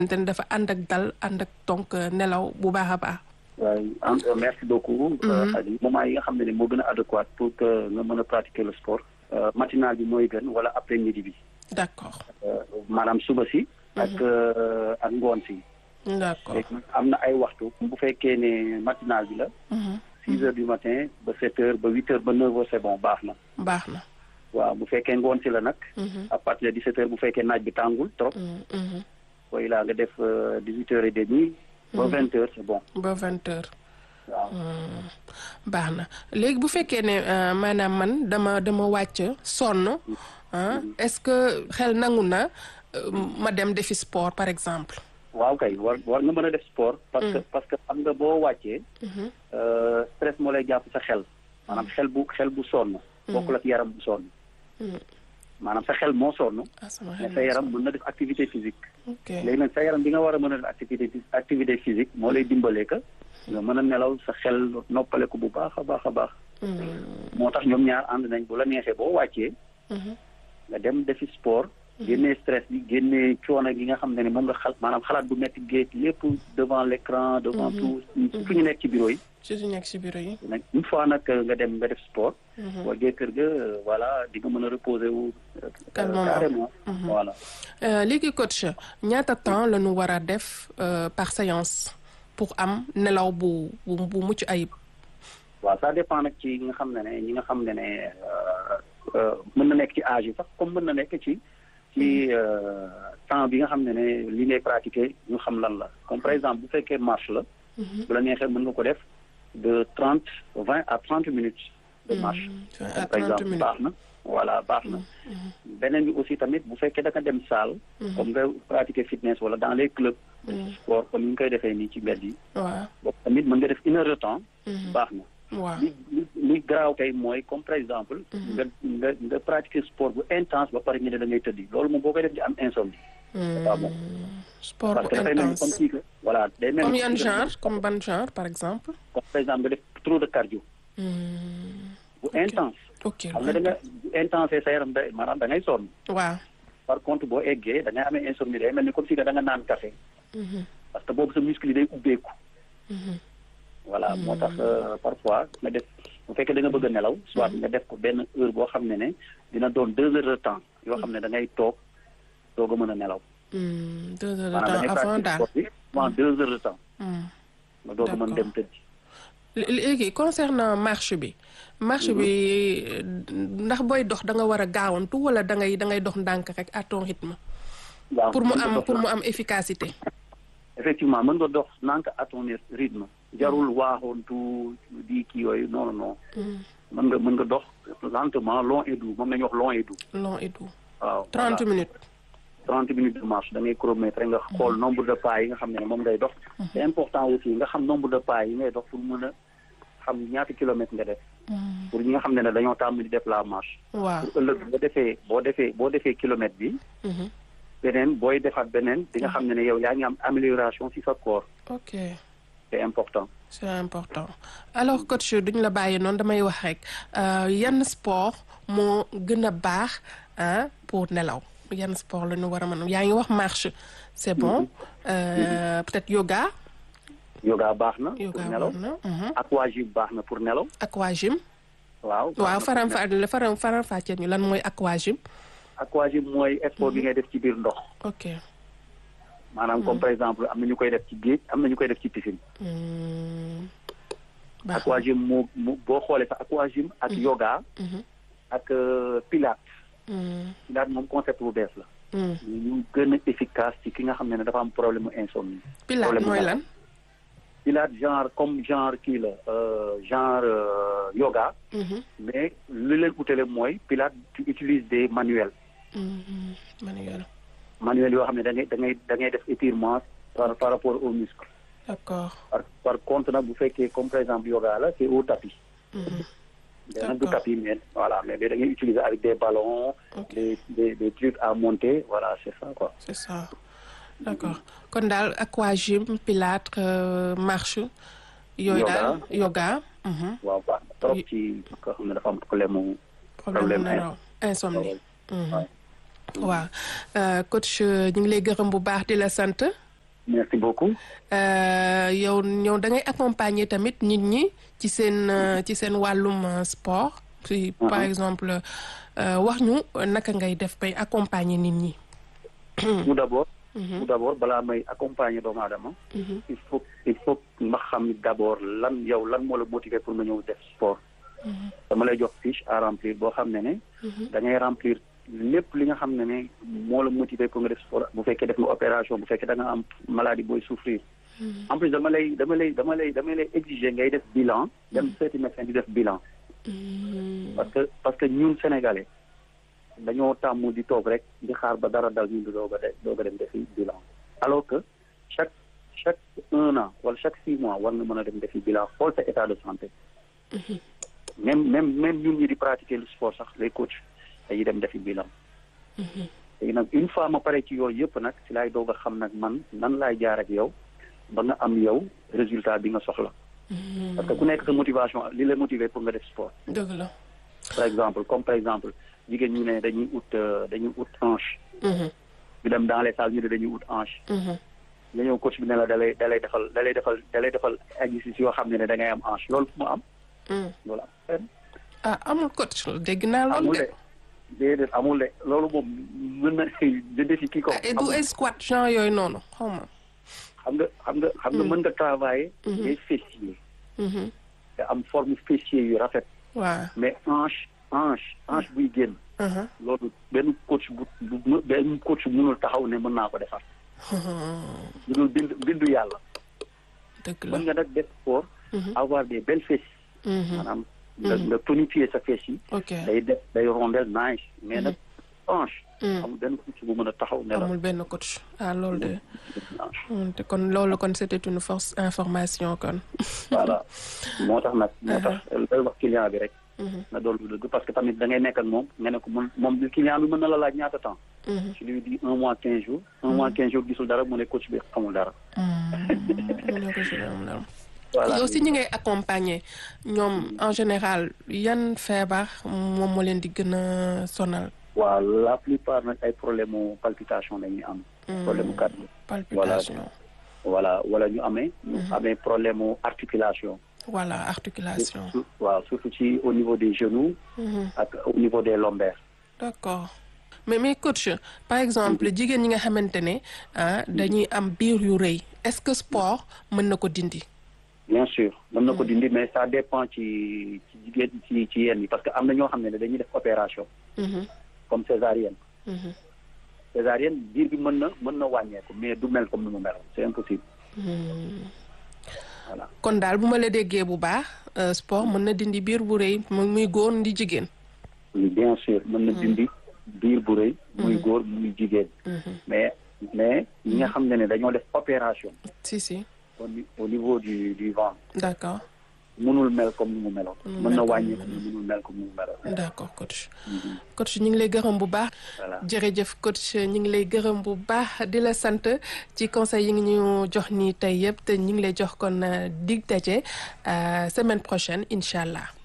te ne dafa ànd ak dal ànd ak donc nelaw bu baax a baax. waaw merci beaucoup. Khady moment yi nga xam ne moo gën a adéquat pour que nga mën a pratiquer le sport. matinal bi mooy gën wala après midi bi. d'accord. maanaam suba si. ak ngoon si. d'accord am na ay waxtu bu fekkee ne matinal bi la. 6 heures du matin ba 7 heures ba 8 heures ba 9 heures c'est bon baax na. baax na. waaw bu fekkee ngoon si la nag. à partir de 17 heures bu fekkee naaj bi tàngul trop. booy laa nga def 18 heures et demie. ba 20 heures c'est bon. ba 20 heures. waaw. baax na léegi bu fekkee ne maanaam man dama wàcc sonn. est-ce que xel nangu na ma dem defi sport par exemple. waaw kay war nga mën a def sport. parce que xam nga boo wàccee. stress moo lay jàpp sa xel. maanaam xel bu sonn. bokkul ak yaram bu sonn. maanaam sa xel moo sonn. mais sa yaram mën na def activité physique. léegi nag sa yaram bi nga war a mën a def activité physique moo lay dimbalee que nga mën a nelaw sa xel noppale ko bu baax a baax a baax. moo tax ñoom ñaar ànd nañ bu la neexee boo wàccee. nga dem defi sport. génnee stress bi génnee coono gi nga xam ne moom nga maanaam xalaat bu metti géej lépp devant l'écran devant tout surtout ñu nekk ci bureau yi. surtout ñu nekk ci bureau yi. nag une fois nag nga dem nga def sport. boo jee kër ga voilà di nga mën a reposer wu. carrément voilà. léegi coach ñaata temps la ñu war a def par séance pour am nelaw bu mucc ayib. waaw ça dépend nag ci ñi nga xam ne mën na nekk ci âge yi sax comme mën na nekk ci temps bi nga xam ne li ngay pratiquer ñu xam lan la comme par exemple bu fekkee marche la. bu la neexee mën nga ko def de 20 à 30 minutes. de marche par exemple baax na. voilà baax na. beneen bi aussi tamit bu fekkee da nga dem salle. comme nga pratiquer fitness wala dans les clubs. de sport comme ni ñu koy defee nii ci mbedd yi. waaw boobu tamit mën nga def 1 heure de temps. baax na. waaw li garaaw kay mooy comme par exemple. nga pratiquer sport bu intense ba pare ñu ne da ngay tëddi loolu moom boo koy def di am insomnie. waaw bon. sport bu parce que dafay mel ni comme si que voilà day mel ni comme yan genre comme ban genre par exemple. comme par exemple nga def trop de cardio. bu intense. ok xam nga da nga bu intense sa yaram maanaam da ngay sonn. waaw. par contre boo eggee da ngay amee insomnie day mel ni comme si que da nga naan café. parce que boobu sa muscle yi day ubbeeku. voilà moo tax parfois nga def bu fekkee da nga bëgg a nelaw soit nga def ko benn heure boo xam ne dina doon 2 heures de temps yoo xam ne da ngay toog doog a mën a nelaw. 2 heures de temps avant daal avant 2 heures de temps. nga doog a mën dem tëdd. léegi concernant marche bi. marche bi ndax booy dox da nga war a gaawantu wala da ngay dox ndànk rek à ton rythme. pour mu am efficacité. effectivement mën nga dox ndànk à ton rythme. jarul waaxoontu di kii yooyu non non. mën nga dox lentement long et doux moom la ñuy wax long et doux. long et doux. waaw 30 minutes. 30 minutes de marche da ngay chronomètre nga xool nombre de pas yi nga xam ne moom ngay dox. c'est important aussi nga xam nombre de pas yi ngay dox pour mën a xam ñaata kilomètres nga def. pour ñi nga xam ne dañoo tàmm di def la marche. waaw pour ëllëg boo defee kilomètre bi. beneen booy defaat beneen di nga xam ne yow yaa ngi am amélioration ci sa corps. ok. c'est important. c'est important alors coach duñ la bàyyi noonu damay wax rek yan sport moo gën a baax pour nelaw yan sport la ñu war a mën yaa ngi wax marche c'est bon peut-être yoga. yoga baax na. yoga pour nelaw aquagym baax na pour nelaw. aquagym. waaw faram-fàccee ñu lan mooy aquagym. aquagym mooy sport bi ngay def ci biir ndox. ok. maanaam comme par exemple am na ñu koy def ci géej am na ñu koy def ci piscine. aquagym mu boo xoolee sax aquagym ak yoga. ak pilates. pilates moom concept bu bees la. ñu gën a efficace ci ki nga xam ne dafa am problème mu insomnie. pilates mooy lan. pilates genre kii la genre yoga. mais li leen utale mooy pilates tu utilises des manuels. manuel yoo xam ne da ngay def étirement par rapport aux muscles. d'accord. par contre nag bu fekkee comme par exemple yoga la c'est au tapis. nag du tapis mais voilà mais da ngay utiliser avec des ballons. des trucs à monter voilà c'est ça quoi. c'est ça d'accord kon daal aquagym pilates marche. yooyu daal yoga. waaw baax na trop ci ko xam ne dafa am problème insomnie. waaw coach ñu ngi lay gërëm bu baax di la sant. merci beaucoup. yow da ngay accompagner tamit nit ñi ci seen wàllum sport si par exemple wax ñu naka ngay def bay accompagner nit ñi. tout d'abord balaa may accompagner doomu aadama. il faut ma xam d'abord lan moo la motiver pour nga ñëw def sport. dama lay jox fiche à remplir boo xam ne da ngay remplir lépp li nga xam ne moo la motiver pour nga def sport bu fekkee def nga opération bu fekkee da nga am maladie booy souffrir. en plus dama lay exiger ngay def bilan dem seeti médecin di def bilan. parce que ñun sénégalais dañoo tàmm di toog rek di xaar ba dara dal ñu doog a dem defi bilan alors que chaque 1 an wala chaque 6 mois war nga mën a dem defi bilan xool sa état de santé. même ñun ñi di pratiquer le sport sax les coachs dañuy dem defi bilan. léegi nag une fois ma pare ci yooyu yëpp nag ci laay doog a xam nag man nan laay jaar ak yow ba nga am yow résultat bi nga soxla. parce que ku nekk sa motivation li la motiver pour nga def sport. dëgg la. par exemple jigéen ñu ne dañuy ut hanche. ñu dem dans les salles ñu ne dañuy ut hanche. nga ñëw coach bi ne la da lay defal exercice yoo xam ne da ngay am hanche loolu fu mu am. loolu am. amul coach dégg naa loolu de. déedéet amul de loolu moom mën na jënd si kii ko. du ay squat genre yooyu noonu xaw ma. xam nga mën nga travailler. les fessiers. te am forme fessier yu rafet. waaw mais hanche buy génn. loolu benn coach mënul taxaw ne mën naa ko defar. lu dul bindu yàlla. dëgg la mën nga nag def sport. avoir des belles fesses. maanaam nga tonifier sa fesse yi. ok day rondel nice mais nag hanche. amul benn coach bu mën a taxaw ne la. amul benn coach loolu de. te kon loolu kon c'était une fausse information kon. voilà moo tax looy wax client bi rek. na doon lu dëgg parce que tamit da ngay nekk ak moom nga ne ko moom client bi mën na la laaj ñaata temps. je lui dis 1 mois 15 jours. 1 mois 15 jours gisul dara mu ne coach bi xamul dara. voilà yow si ñi ngay accompagner ñoom en général yan feebar moom moo leen di gën a sonal. waaw la plupart nag ay problème mu palpitation la ñuy am. problème mu cardio. palpitation. voilà wala ñu amee problème mu articulation. voilà articulation. surtout ci au niveau des genoux. ak au niveau des lombaires. d'accord mais coach par exemple jigéen ñi nga xamante ne dañuy am biir yu rëy est-ce que sport mën na ko dindi. bien sûr mën na ko dindi mais ça dépend ci jigéen ci yenn yi parce que am na ñoo xam ne dañuy def opération. comme césarienne. césarienne biir bi mën na wàññeeku mais du mel comme ni mu meloon c'est impossible. voilà kon daal bu ma la déggee bu baax sport mën na dindi biir bu rëy muy góor di jigéen. bien sûr mën na dindi biir bu rëy. muy góor muy jigéen. mais ñi nga xam ne dañoo def opération. si. au niveau du ventre. d'accord. mënul mel comme ni mu meloon. mën na wàññi mënul mel comme ni mu meloon. d'accord coach. coach ñu ngi lay gërëm bu baax. voilà jërëjëf coach ñu ngi lay gërëm bu baax di la sant ci conseil yi ngi ñu jox nii tey yëpp te ñu ngi lay jox kon dig daje semaine prochaine incha allah.